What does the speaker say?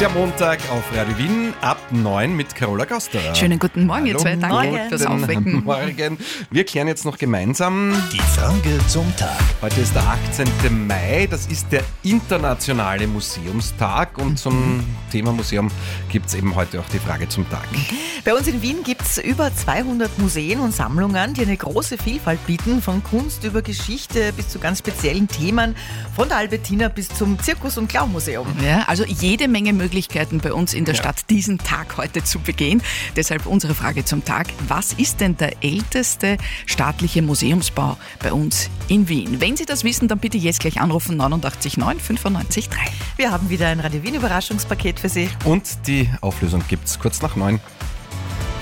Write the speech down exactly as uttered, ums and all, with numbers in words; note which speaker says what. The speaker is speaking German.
Speaker 1: Der Montag auf Radio Wien ab neun mit Carola Costa.
Speaker 2: Schönen guten Morgen, ihr
Speaker 1: Hallo,
Speaker 2: zwei. Danke fürs Aufwecken.
Speaker 1: Morgen. Wir klären jetzt noch gemeinsam
Speaker 3: Die Frage zum Tag.
Speaker 1: Heute ist der achtzehnte Mai, das ist der internationale Museumstag und zum Thema Museum gibt es eben heute auch die Frage zum Tag.
Speaker 4: Bei uns in Wien gibt es über zweihundert Museen und Sammlungen, die eine große Vielfalt bieten, von Kunst über Geschichte bis zu ganz speziellen Themen, von der Albertina bis zum Zirkus- und Clownmuseum.
Speaker 2: Ja, also jede Menge Möglichkeiten bei uns in der
Speaker 1: Ja.
Speaker 2: Stadt, diesen Tag heute zu begehen. Deshalb unsere Frage zum Tag. Was ist denn der älteste staatliche Museumsbau bei uns in Wien? Wenn Sie das wissen, dann bitte jetzt gleich anrufen neunundachtzig neun fünfundneunzig drei.
Speaker 4: Wir haben wieder ein Radio Wien Überraschungspaket für Sie.
Speaker 1: Und die Auflösung gibt es kurz nach neun.